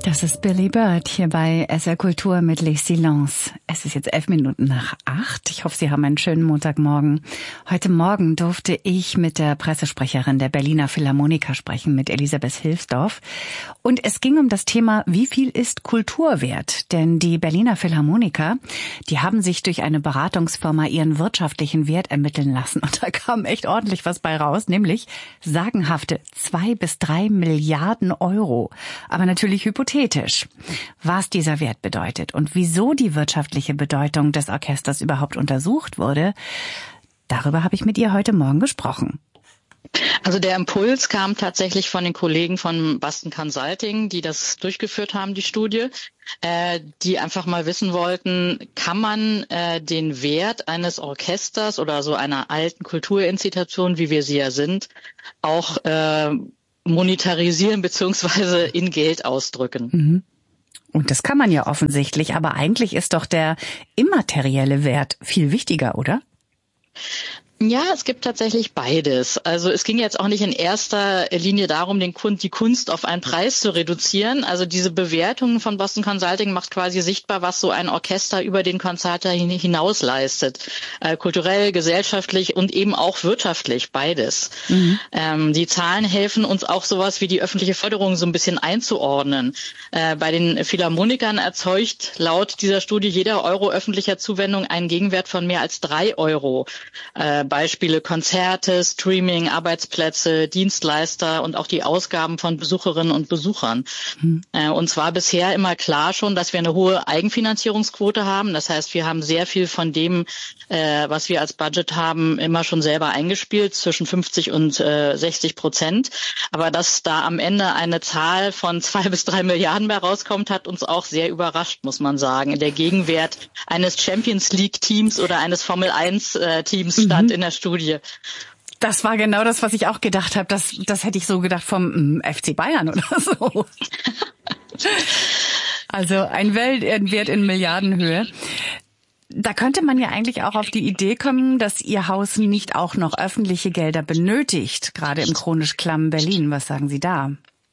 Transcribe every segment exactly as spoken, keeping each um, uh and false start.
Das ist Billy Bird hier bei S R Kultur mit Les Silences. Es ist jetzt elf Minuten nach acht. Ich hoffe, Sie haben einen schönen Montagmorgen. Heute Morgen durfte ich mit der Pressesprecherin der Berliner Philharmoniker sprechen, mit Elisabeth Hilsdorf. Und es ging um das Thema, wie viel ist Kultur wert? Denn die Berliner Philharmoniker, die haben sich durch eine Beratungsfirma ihren wirtschaftlichen Wert ermitteln lassen. Und da kam echt ordentlich was bei raus, nämlich sagenhafte zwei bis drei Milliarden Euro. Aber natürlich hypothetisch. Was dieser Wert bedeutet und wieso die wirtschaftliche Bedeutung des Orchesters überhaupt untersucht wurde, darüber habe ich mit ihr heute Morgen gesprochen. Also der Impuls kam tatsächlich von den Kollegen von Boston Consulting, die das durchgeführt haben, die Studie, äh, die einfach mal wissen wollten, kann man äh, den Wert eines Orchesters oder so einer alten Kulturinstitution, wie wir sie ja sind, auch äh, monetarisieren beziehungsweise in Geld ausdrücken. Mhm. Und das kann man ja offensichtlich, aber eigentlich ist doch der immaterielle Wert viel wichtiger, oder? Ja, es gibt tatsächlich beides. Also es ging jetzt auch nicht in erster Linie darum, den Kun- die Kunst auf einen Preis zu reduzieren. Also diese Bewertung von Boston Consulting macht quasi sichtbar, was so ein Orchester über den Konzerter hin- hinaus leistet. Äh, kulturell, gesellschaftlich und eben auch wirtschaftlich, beides. Mhm. Ähm, die Zahlen helfen uns auch sowas wie die öffentliche Förderung so ein bisschen einzuordnen. Äh, bei den Philharmonikern erzeugt laut dieser Studie jeder Euro öffentlicher Zuwendung einen Gegenwert von mehr als drei Euro. Äh, Beispiele Konzerte, Streaming, Arbeitsplätze, Dienstleister und auch die Ausgaben von Besucherinnen und Besuchern. Mhm. Äh, uns war bisher immer klar schon, dass wir eine hohe Eigenfinanzierungsquote haben. Das heißt, wir haben sehr viel von dem, äh, was wir als Budget haben, immer schon selber eingespielt, zwischen fünfzig und äh, sechzig Prozent. Aber dass da am Ende eine Zahl von zwei bis drei Milliarden mehr rauskommt, hat uns auch sehr überrascht, muss man sagen. Der Gegenwert eines Champions League Teams oder eines Formel eins Teams mhm. stand in der Studie. Das war genau das, was ich auch gedacht habe. Das, das hätte ich so gedacht vom mm, F C Bayern oder so. Also ein Weltwert in Milliardenhöhe. Da könnte man ja eigentlich auch auf die Idee kommen, dass Ihr Haus nicht auch noch öffentliche Gelder benötigt, gerade im chronisch klammen Berlin. Was sagen Sie da?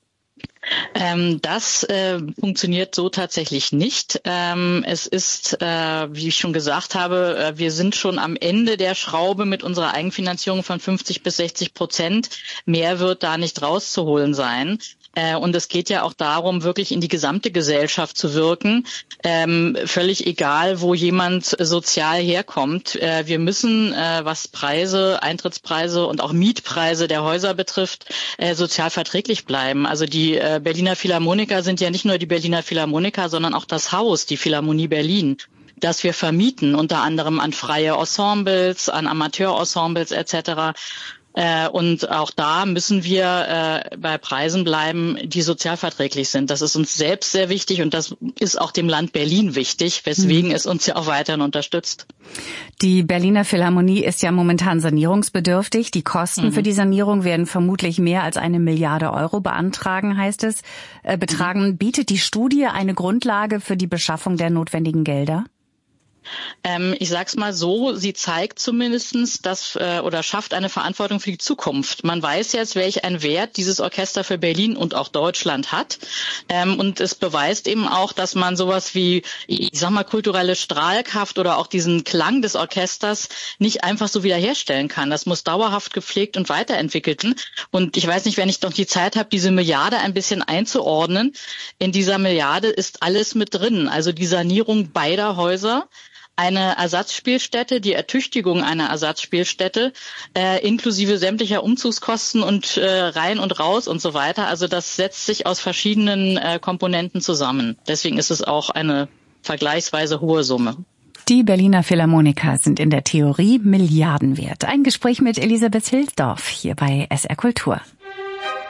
Ähm, das äh, funktioniert so tatsächlich nicht. Ähm, es ist, äh, wie ich schon gesagt habe, äh, wir sind schon am Ende der Schraube mit unserer Eigenfinanzierung von fünfzig bis sechzig Prozent. Mehr wird da nicht rauszuholen sein. Äh, und es geht ja auch darum, wirklich in die gesamte Gesellschaft zu wirken. Ähm, völlig egal, wo jemand sozial herkommt. Äh, wir müssen, äh, was Preise, Eintrittspreise und auch Mietpreise der Häuser betrifft, äh, sozial verträglich bleiben. Also die äh, Berliner Philharmoniker sind ja nicht nur die Berliner Philharmoniker, sondern auch das Haus, die Philharmonie Berlin, das wir vermieten, unter anderem an freie Ensembles, an Amateurensembles et cetera. Äh, und auch da müssen wir äh, bei Preisen bleiben, die sozialverträglich sind. Das ist uns selbst sehr wichtig und das ist auch dem Land Berlin wichtig, weswegen mhm. es uns ja auch weiterhin unterstützt. Die Berliner Philharmonie ist ja momentan sanierungsbedürftig. Die Kosten mhm. für die Sanierung werden vermutlich mehr als eine Milliarde Euro beantragen, heißt es, äh, betragen. Mhm. Bietet die Studie eine Grundlage für die Beschaffung der notwendigen Gelder? Ähm, ich sag's mal so, sie zeigt zumindestens, dass äh, oder schafft eine Verantwortung für die Zukunft. Man weiß jetzt, welch einen Wert dieses Orchester für Berlin und auch Deutschland hat. Ähm, und es beweist eben auch, dass man sowas wie, ich sag mal, kulturelle Strahlkraft oder auch diesen Klang des Orchesters nicht einfach so wiederherstellen kann. Das muss dauerhaft gepflegt und weiterentwickelt. Und ich weiß nicht, wenn ich noch die Zeit habe, diese Milliarde ein bisschen einzuordnen. In dieser Milliarde ist alles mit drin. Also die Sanierung beider Häuser, eine Ersatzspielstätte, die Ertüchtigung einer Ersatzspielstätte, äh, inklusive sämtlicher Umzugskosten und äh, rein und raus und so weiter. Also das setzt sich aus verschiedenen äh, Komponenten zusammen. Deswegen ist es auch eine vergleichsweise hohe Summe. Die Berliner Philharmoniker sind in der Theorie Milliarden wert. Ein Gespräch mit Elisabeth Hilsdorf hier bei S R Kultur.